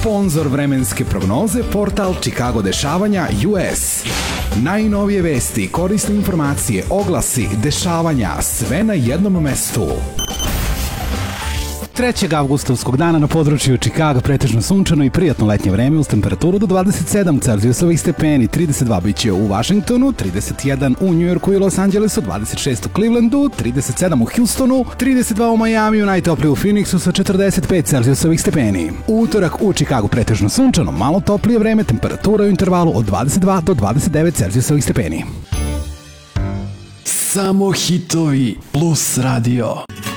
Sponzor vremenske prognoze, portal Chicago dešavanja US. Najnovije vesti, korisne informacije, oglasi, dešavanja, sve na jednom mestu. 3. avgustovskog dana na području Chicaga pretežno sunčano i prijatno letnje vreme uz temperaturu do 27 Celzijusovih stepeni, 32 biće u Washingtonu, 31 u New Yorku i Los Angelesu, 26 u Clevelandu, 37 u Houstonu, 32 u Majamiju, najtoplije u Phoenixu sa 45 Celzijusovih stepeni. U utorak u Chicagu pretežno sunčano, malo toplije vreme, temperatura u intervalu od 22 do 29 Celzijusovih stepeni. Samo hitovi plus radio.